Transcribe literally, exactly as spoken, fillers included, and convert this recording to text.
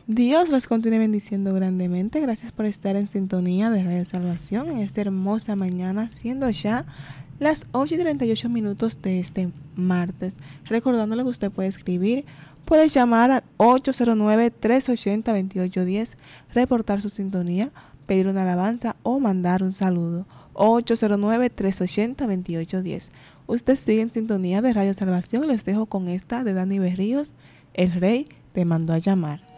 Dios los continúe bendiciendo grandemente. Gracias por estar en sintonía de Radio Salvación en esta hermosa mañana, siendo ya las ocho y treinta y ocho minutos de este martes. Recordándole que usted puede escribir, puede llamar al ocho cero nueve, tres ocho cero, dos ocho uno cero, reportar su sintonía, pedir una alabanza o mandar un saludo. ocho cero nueve, tres ocho cero, dos ocho uno cero. Usted sigue en sintonía de Radio Salvación y les dejo con esta de Dani Berríos, El Rey te mandó a llamar.